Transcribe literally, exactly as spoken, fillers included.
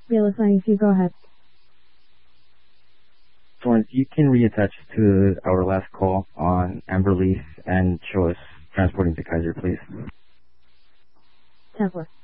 Bailiff ninety two, go ahead. Torrance, you can reattach to our last call on Amber Leaf and show us transporting to Kaiser, please. ten four.